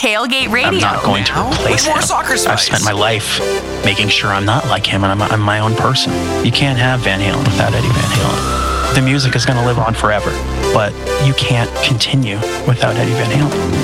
Tailgate Radio. I'm not going to replace him. I've spent my life making sure I'm not like him, and I'm my own person. You can't have Van Halen without Eddie Van Halen. The music is going to live on forever, but you can't continue without Eddie Van Halen.